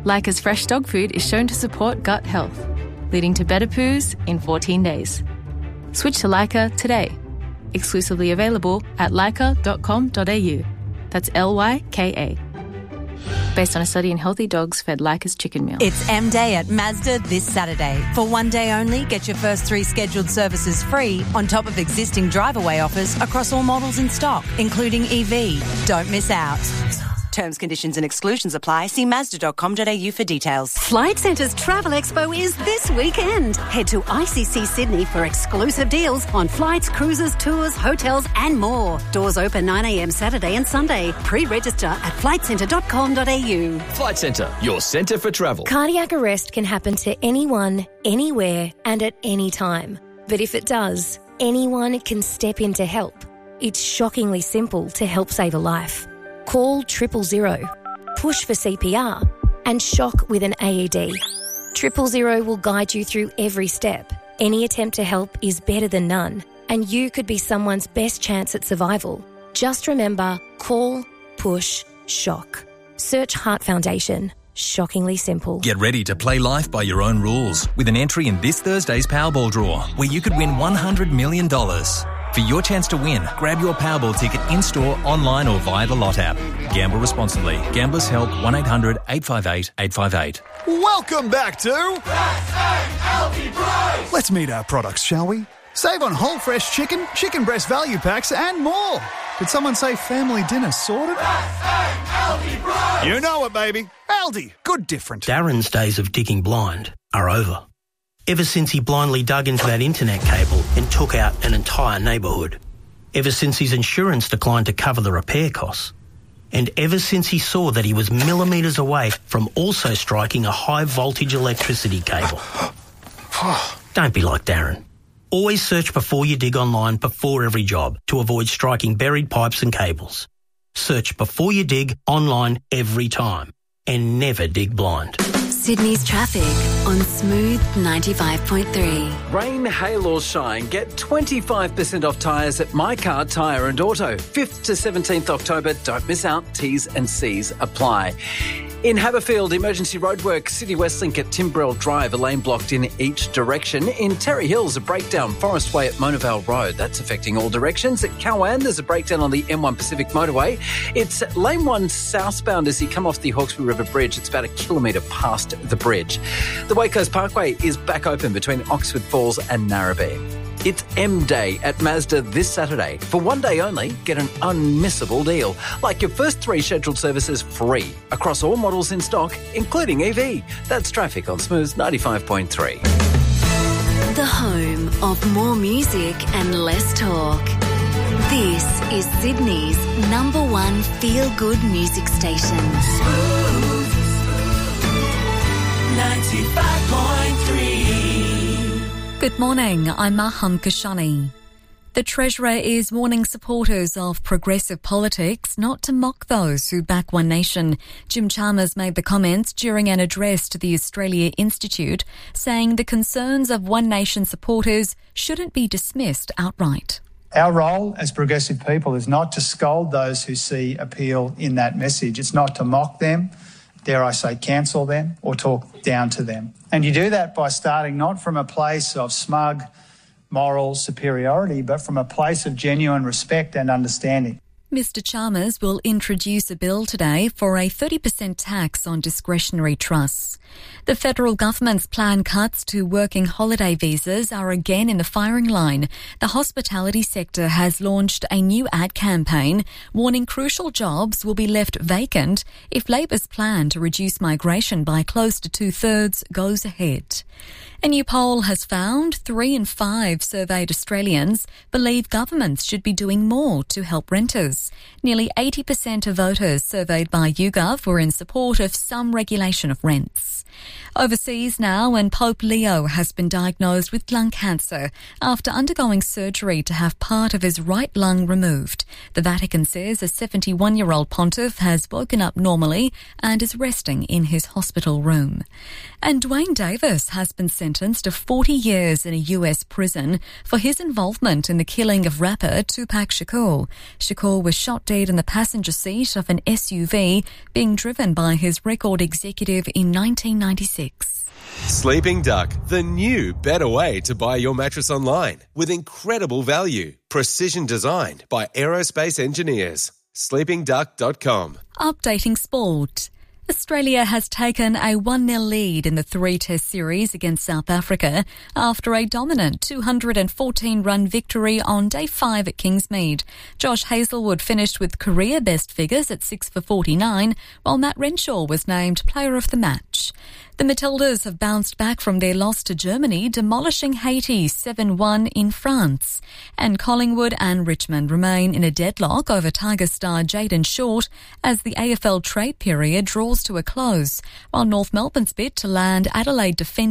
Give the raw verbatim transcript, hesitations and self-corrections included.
Leica's fresh dog food is shown to support gut health, leading to better poos in fourteen days. Switch to Leica today. Exclusively available at leica dot com dot a u. That's L Y K A. Based on a study in healthy dogs fed Leica's chicken meal. It's M-Day at Mazda this Saturday. For one day only, get your first three scheduled services free on top of existing drive-away offers across all models in stock, including E V. Don't miss out. Terms, conditions and exclusions apply. See mazda dot com dot a u for details. Flight Centre's Travel Expo is this weekend. Head to I C C Sydney for exclusive deals on flights, cruises, tours, hotels and more. Doors open nine a m Saturday and Sunday. Pre-register at flight centre dot com dot a u. Flight Centre, your centre for travel. Cardiac arrest can happen to anyone, anywhere and at any time. But if it does, anyone can step in to help. It's shockingly simple to help save a life. Call triple zero, push for C P R and shock with an A E D. Triple zero will guide you through every step. Any attempt to help is better than none, and you could be someone's best chance at survival. Just remember, call, push, shock. Search Heart Foundation. Shockingly simple. Get ready to play life by your own rules with an entry in this Thursday's Powerball draw, where you could win one hundred million dollars. For your chance to win, grab your Powerball ticket in-store, online or via the Lot app. Gamble responsibly. Gamblers Help one eight hundred eight five eight eight five eight. Welcome back to... Let's meet our products, shall we? Save on whole fresh chicken, chicken breast value packs and more. Did someone say family dinner sorted? You know it, baby. Aldi. Good different. Darren's days of digging blind are over. Ever since he blindly dug into that internet cable and took out an entire neighbourhood. Ever since his insurance declined to cover the repair costs. And ever since he saw that he was millimetres away from also striking a high voltage electricity cable. Don't be like Darren. Always search before you dig online before every job to avoid striking buried pipes and cables. Search before you dig online every time and never dig blind. Sydney's traffic on Smooth ninety-five point three. Rain, hail or shine, get twenty-five percent off tyres at My Car Tyre and Auto. fifth to seventeenth October, don't miss out, T's and C's apply. In Haberfield, emergency roadwork, City Westlink at Timbrell Drive, a lane blocked in each direction. In Terry Hills, a breakdown, Forest Way at Mona Vale Road. That's affecting all directions. At Cowan, there's a breakdown on the M one Pacific motorway. It's lane one southbound as you come off the Hawkesbury River Bridge. It's about a kilometre past the bridge. The Waico's Parkway is back open between Oxford Falls and Narrabeen. It's M-Day at Mazda this Saturday. For one day only, get an unmissable deal. Like your first three scheduled services free across all models in stock, including E V. That's traffic on Smooth ninety-five point three. The home of more music and less talk. This is Sydney's number one feel-good music station. Smooth ninety-five point three. Good morning, I'm Maham Kashani. The Treasurer is warning supporters of progressive politics not to mock those who back One Nation. Jim Chalmers made the comments during an address to the Australia Institute, saying the concerns of One Nation supporters shouldn't be dismissed outright. Our role as progressive people is not to scold those who see appeal in that message. It's not to mock them, dare I say cancel them, or talk down to them. And you do that by starting not from a place of smug moral superiority, but from a place of genuine respect and understanding. Mister Chalmers will introduce a bill today for a thirty percent tax on discretionary trusts. The federal government's planned cuts to working holiday visas are again in the firing line. The hospitality sector has launched a new ad campaign warning crucial jobs will be left vacant if Labor's plan to reduce migration by close to two-thirds goes ahead. A new poll has found three in five surveyed Australians believe governments should be doing more to help renters. Nearly eighty percent of voters surveyed by YouGov were in support of some regulation of rents. Overseas now, and Pope Leo has been diagnosed with lung cancer after undergoing surgery to have part of his right lung removed. The Vatican says a seventy-one-year-old pontiff has woken up normally and is resting in his hospital room. And Dwayne Davis has been sentenced to forty years in a U S prison for his involvement in the killing of rapper Tupac Shakur. Shakur was shot dead in the passenger seat of an S U V being driven by his record executive in nineteen ninety-six. Sleeping Duck, the new, better way to buy your mattress online with incredible value. Precision designed by aerospace engineers. sleeping duck dot com. Updating sport. Australia has taken a one nil lead in the three-test series against South Africa after a dominant two hundred fourteen run victory on day five at Kingsmead. Josh Hazlewood finished with career best figures at six for forty-nine, while Matt Renshaw was named player of the match. The Matildas have bounced back from their loss to Germany, demolishing Haiti seven one in France. And Collingwood and Richmond remain in a deadlock over Tiger star Jayden Short as the A F L trade period draws to a close, while North Melbourne's bid to land Adelaide defender